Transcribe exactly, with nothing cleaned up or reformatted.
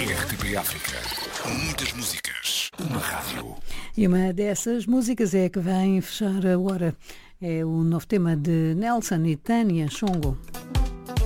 R T P África. Muitas músicas. Uma rádio. E uma dessas músicas é a que vem fechar a hora. É o novo tema de Nelson e Tânia Chongo.